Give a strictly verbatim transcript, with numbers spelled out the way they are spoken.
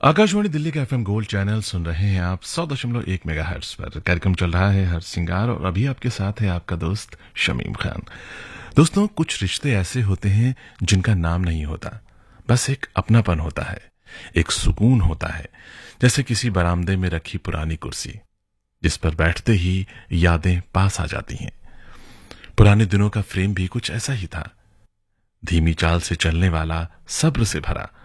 आकाशवाणी दिल्ली का FM gold channel सुन रहे हैं आप सौ दशमलव एक मेगा हर्ट्ज पर। कार्यक्रम चल रहा है हर सिंगार और अभी आपके साथ है आपका दोस्त शमीम खान। दोस्तों, कुछ रिश्ते ऐसे होते हैं जिनका नाम नहीं होता, बस एक अपनापन होता है, एक सुकून होता है। जैसे किसी बरामदे में रखी पुरानी कुर्सी जिस पर बैठते ही यादें पास आ जाती हैं। पुराने दिनों का फ्रेम भी कुछ ऐसा ही था, धीमी चाल से चलने वाला, सब्र से भरा,